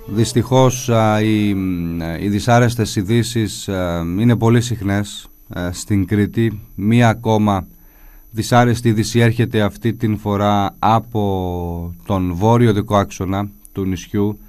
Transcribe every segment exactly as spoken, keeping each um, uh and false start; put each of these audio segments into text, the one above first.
Δυστυχώς οι, οι δυσάρεστες ειδήσεις είναι πολύ συχνές στην Κρήτη. Μία ακόμα δυσάρεστη είδηση έρχεται αυτή την φορά από τον βόρειο δικό άξονα του νησιού,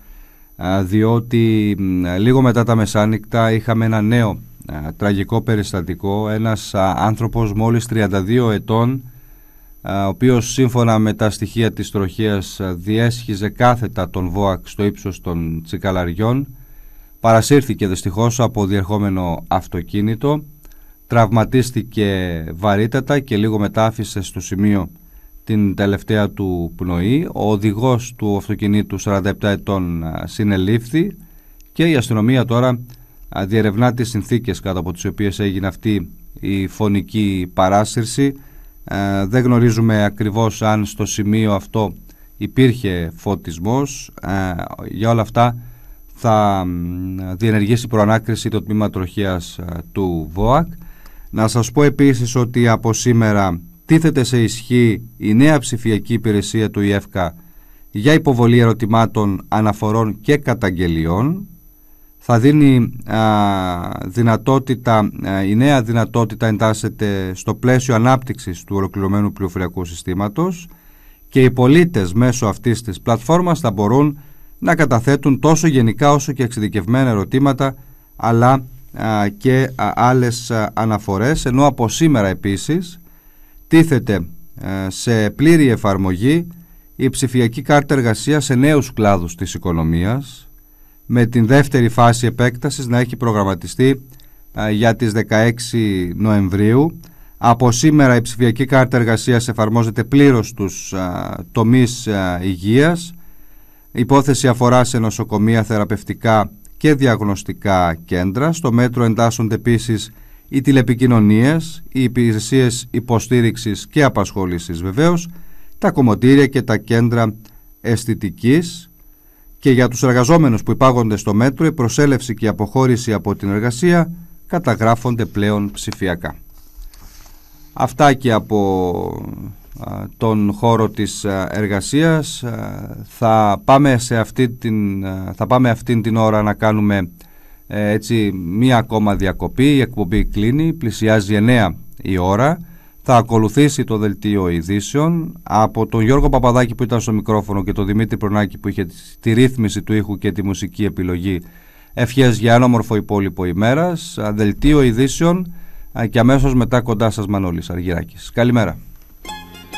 διότι λίγο μετά τα μεσάνυχτα είχαμε ένα νέο τραγικό περιστατικό. Ένας άνθρωπος μόλις τριάντα δύο ετών, ο οποίος σύμφωνα με τα στοιχεία της τροχέας διέσχιζε κάθετα τον ΒΟΑΚ στο ύψος των Τσικαλαριών, παρασύρθηκε δυστυχώς από διερχόμενο αυτοκίνητο, τραυματίστηκε βαρύτατα και λίγο μετά άφησε στο σημείο την τελευταία του πνοή. Ο οδηγός του αυτοκινήτου, σαράντα επτά ετών, συνελήφθη και η αστυνομία τώρα διερευνά τις συνθήκες κάτω από τις οποίες έγινε αυτή η φωνική παράσυρση. Ε, δεν γνωρίζουμε ακριβώς αν στο σημείο αυτό υπήρχε φωτισμός. Ε, για όλα αυτά θα διενεργήσει προανάκριση το τμήμα τροχέας ε, του ΒΟΑΚ. Να σας πω επίσης ότι από σήμερα τίθεται σε ισχύ η νέα ψηφιακή υπηρεσία του ΙΕΦΚΑ για υποβολή ερωτημάτων, αναφορών και καταγγελιών. Θα δίνει α, δυνατότητα, α, η νέα δυνατότητα εντάσσεται στο πλαίσιο ανάπτυξης του ολοκληρωμένου πληροφοριακού συστήματος και οι πολίτες μέσω αυτής της πλατφόρμας θα μπορούν να καταθέτουν τόσο γενικά όσο και εξειδικευμένα ερωτήματα, αλλά α, και α, άλλες α, αναφορές, ενώ από σήμερα επίσης τίθεται α, σε πλήρη εφαρμογή η ψηφιακή κάρτα εργασίας σε νέους κλάδους της οικονομίας, με την δεύτερη φάση επέκτασης να έχει προγραμματιστεί α, για τις δεκαέξι Νοεμβρίου. Από σήμερα η ψηφιακή κάρτα εργασίας εφαρμόζεται πλήρως στους α, τομείς α, υγείας. Η υπόθεση αφορά σε νοσοκομεία, θεραπευτικά και διαγνωστικά κέντρα. Στο μέτρο εντάσσονται επίσης οι τηλεπικοινωνίες, οι υπηρεσίες υποστήριξης και απασχόλησης βεβαίως, τα κομμωτήρια και τα κέντρα αισθητικής. Και για τους εργαζόμενους που υπάγονται στο μέτρο, η προσέλευση και η αποχώρηση από την εργασία καταγράφονται πλέον ψηφιακά. Αυτά και από α, τον χώρο της α, εργασίας. Α, θα πάμε σε αυτή την, α, θα πάμε αυτήν την ώρα να κάνουμε ε, έτσι μία ακόμα διακοπή. Η εκπομπή κλείνει, πλησιάζει εννέα η ώρα. Θα ακολουθήσει το δελτίο ειδήσεων από τον Γιώργο Παπαδάκη που ήταν στο μικρόφωνο και τον Δημήτρη Προνάκη που είχε τη ρύθμιση του ήχου και τη μουσική επιλογή. Ευχές για ένα όμορφο υπόλοιπο ημέρας. Δελτίο ειδήσεων και αμέσως μετά κοντά σας Μανώλης Αργυράκης. Καλημέρα.